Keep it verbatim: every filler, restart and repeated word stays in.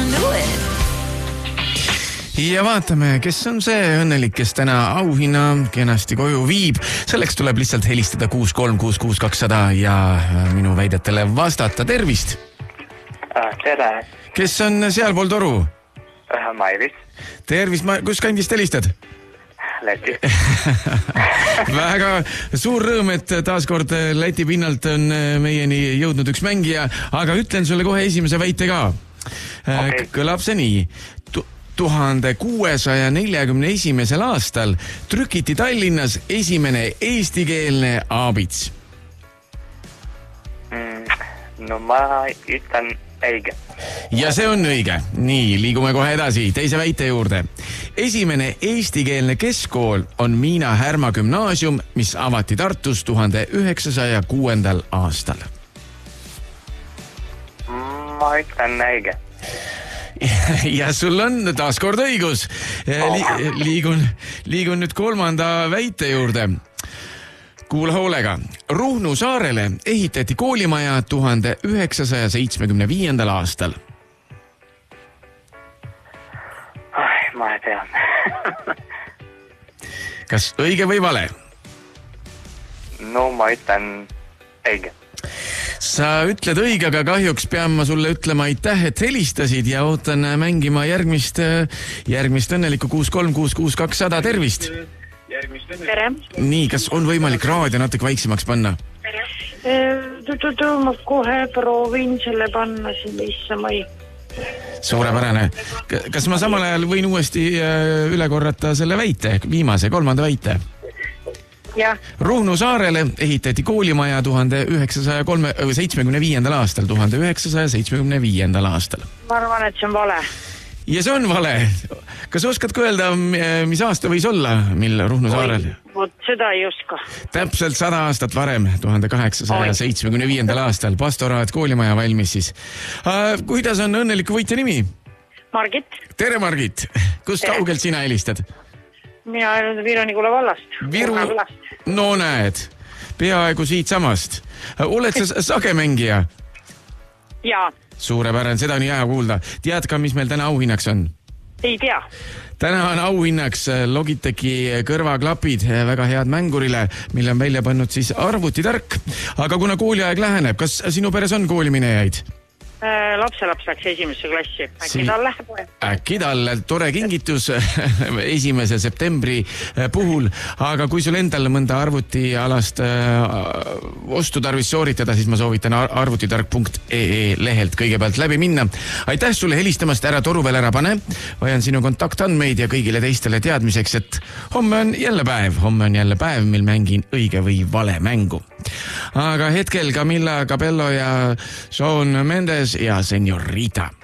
do it. Ja vaatame, kes on see õnnelik, kes täna auhinna kenasti koju viib. Selleks tuleb lihtsalt helistada kuus kolm kuus kuus kakssada ja minu väidetele vastata. Tervist! Tere! Kes on sealpool toru? Mailis. Tervist! Kus kandist helistad? Läti. Väga suur rõõm, et taaskord Läti pinnalt on meieni jõudnud üks mängija, aga ütlen sulle kohe esimese väite ka. Okay. Kõlab see nii. tuhande kuuesaja neljakümne esimesel aastal trükiti Tallinnas esimene eestikeelne aabits. Mm, no ma ütlen õige. Ja see on õige. Nii, liigume kohe edasi teise väite juurde. Esimene eestikeelne keskkool on Miina Härma gümnaasium, mis avati Tartus tuhande üheksasaja kuuendal aastal. Ma ütlen õige. Ja sul on taaskord õigus. Li liigun, liigun nüüd kolmanda väite juurde. Kuula hoolega. Ruhnu saarele ehitati koolimaja tuhande üheksasaja seitsmekümne viiendal aastal. Ai, ma ei tea. Kas õige või vale? No ma ütlen õige. Sa ütled õige, aga kahjuks pean ma sulle ütlema aitäh, et helistasid ja ootan mängima järgmist, järgmist õnnelikku kuus kolm kuus kuus kakssada. Tervist! Tere! Nii, kas on võimalik raadio natuke vaiksemaks panna? Ma kohe proovin selle panna siin issamai. Suurepärane. Kas ma samal ajal võin uuesti üle korrata selle väite, viimase, kolmanda väite? Ja. Ruhnu saarele ehitati koolimaja tuhande üheksasaja seitsmekümne viiendal aastal, tuhande üheksasaja seitsmekümne viiendal aastal. Ma arvan, et see on vale. Ja see on vale. Kas oskad öelda, mis aasta võis olla, mil Ruhnu saarel? Vot seda ei oska. Täpselt sada aastat varem, tuhande kaheksasaja seitsmekümne viiendal aastal, pastoraat koolimaja valmis siis. Kuidas on õnneliku võitja nimi? Margit. Tere, Margit. Kust Tere. Kaugelt sina helistad? Mina olen Viru-Nigula vallast. Viru... No näed, peaaegu siit samast. Oled sa sagemängija? Jaa. Suurepärane, seda on hea kuulda. Tead ka, mis meil täna auhinnaks on? Ei tea. Täna on auhinnaks Logitechi kõrvaklapid väga head mängurile, mille on välja pannud siis arvutitark. Aga kuna kooliaeg läheneb, kas sinu peres on kooliminejaid? Lapselaps läks esimesse klassi. Äkki si tal läheb või? Äkki tal tore kingitus esimese septembri puhul, aga kui sul endal mõnda arvutialast ostu tarvis sooritada, siis ma soovitan arvutitark punkt ee lehelt kõigepealt läbi minna. Aitäh sulle helistamast, ära toru veel ära pane. Vajan sinu kontaktandmeid ja kõigile teistele teadmiseks, et homme on jälle päev, homme on jälle päev, mil mängin õige või vale mängu. Aga hetkel Camilla Cabello ja Shawn Mendes ja Señorita.